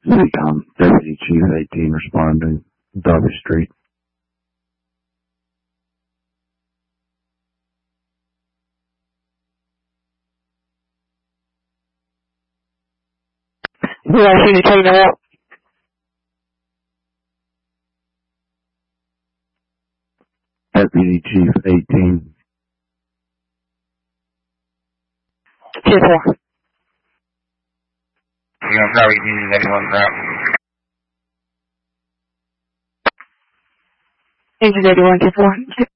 CityCom, Deputy Chief 18 responding, Darby Street. Who I see the taking out? Deputy Chief 18. 10-4. You're going to probably use anyone crap. Engine 81, 10-4.